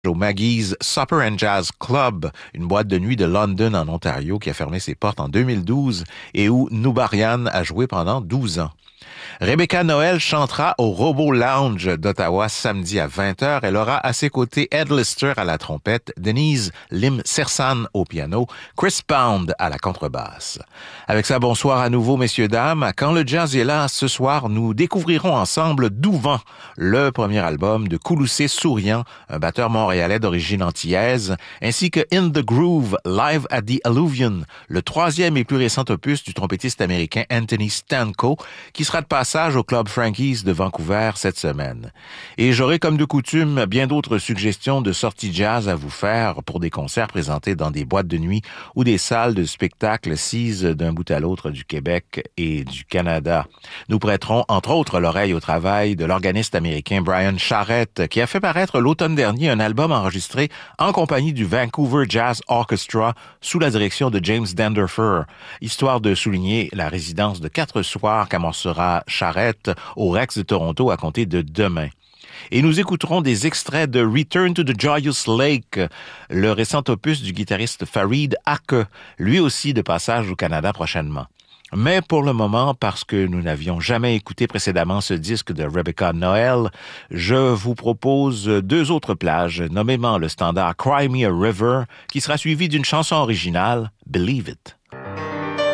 au Maggie's Supper and Jazz Club, une boîte de nuit de London en Ontario qui a fermé ses portes en 2012 et où Nubarian a joué pendant 12 ans. Rebecca Noel chantera au Robo Lounge d'Ottawa samedi à 20h. Elle aura à ses côtés Ed Lister à la trompette, Denise Lim Sersan au piano, Chris Pound à la contrebasse. Avec ça, bonsoir à nouveau, messieurs, dames. Quand le jazz est là, ce soir, nous découvrirons ensemble Douvent, le premier album de Kouloussé Souriant, un batteur montréalais d'origine antillaise, ainsi que In the Groove, Live at the Alluvion, le troisième et plus récent opus du trompettiste américain Anthony Stanko, qui sera de passage au Club Frankie's de Vancouver cette semaine. Et j'aurai comme de coutume bien d'autres suggestions de sorties jazz à vous faire pour des concerts présentés dans des boîtes de nuit ou des salles de spectacle sises d'un bout à l'autre du Québec et du Canada. Nous prêterons entre autres l'oreille au travail de l'organiste américain Brian Charrette qui a fait paraître l'automne dernier un album enregistré en compagnie du Vancouver Jazz Orchestra sous la direction de James Danderfer, histoire de souligner la résidence de 4 soirs qu'amorcera Charrette au Rex de Toronto à compter de demain. Et nous écouterons des extraits de Return to the Joyous Lake, le récent opus du guitariste Farid Ake, lui aussi de passage au Canada prochainement. Mais pour le moment, parce que nous n'avions jamais écouté précédemment ce disque de Rebecca Noel, je vous propose 2 autres plages, nommément le standard Cry Me a River, qui sera suivi d'une chanson originale, Believe It.